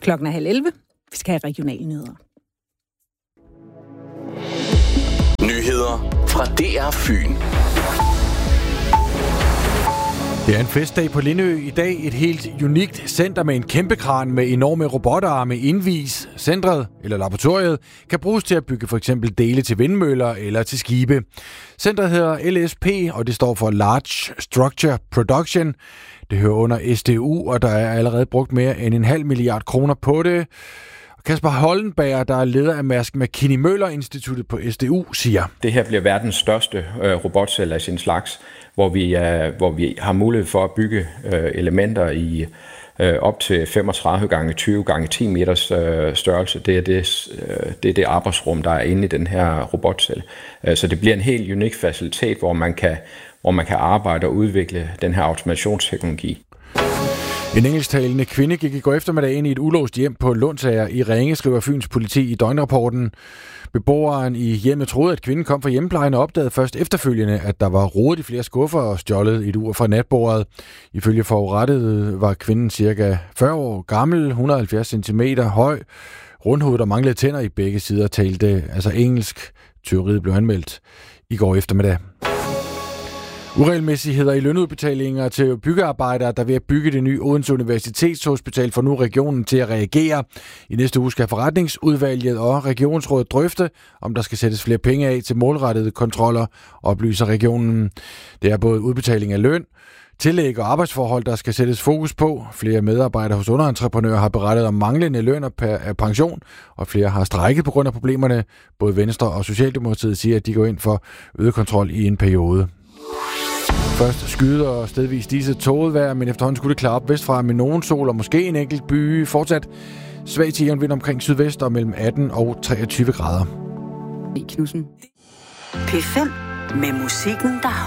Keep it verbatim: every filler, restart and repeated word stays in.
Klokken er halv elleve. Vi skal have regionale nyheder. Nyheder fra D R Fyn. Det er en festdag på Lindø i dag. Et helt unikt center med en kæmpe kran med enorme robotarme indvis. Centret, eller laboratoriet, kan bruges til at bygge for eksempel dele til vindmøller eller til skibe. Centret hedder L S P, og det står for Large Structure Production. Det hører under S D U, og der er allerede brugt mere end en halv milliard kroner på det. Kasper Hollenberg, der er leder af Mærsk Mc-Kinney Møller Instituttet på S D U, siger: Det her bliver verdens største øh, robotcelle af sin slags, hvor vi, øh, hvor vi har mulighed for at bygge øh, elementer i øh, op til femogtredive gange tyve gange ti meters øh, størrelse. Det er det, øh, det er det arbejdsrum, der er inde i den her robotcelle. Øh, så det bliver en helt unik facilitet, hvor man kan, hvor man kan arbejde og udvikle den her automationsteknologi. En engelsktalende kvinde gik i går eftermiddag ind i et ulåst hjem på Lundsager i Ringe, skriver Fyns politi i døgnrapporten. Beboeren i hjemmet troede, at kvinden kom fra hjemmeplejen og opdagede først efterfølgende, at der var rodet i flere skuffer og stjålet et ur fra natbordet. Ifølge forurettede var kvinden cirka fyrre år gammel, et hundrede og halvfjerds centimeter høj, rundhovedet og manglede tænder i begge sider, talte altså engelsk. Tyveriet blev anmeldt i går eftermiddag. Uregelmæssigheder i lønudbetalinger til byggearbejdere, der ved at bygge det nye Odense Universitetshospital, får nu regionen til at reagere. I næste uge skal forretningsudvalget og regionsrådet drøfte, om der skal sættes flere penge af til målrettede kontroller, oplyser regionen. Det er både udbetaling af løn, tillæg og arbejdsforhold, der skal sættes fokus på. Flere medarbejdere hos underentreprenører har berettet om manglende løn og pension, og flere har strejket på grund af problemerne. Både Venstre og Socialdemokratiet siger, at de går ind for øget kontrol i en periode. Først skyder og stedvis disse tåget vejr, men efterhånden skulle det klare op vestfra med nogen sol og måske en enkelt by. Fortsat svag til jævn vind omkring sydvest og mellem atten og treogtyve grader. P fem med musikken, der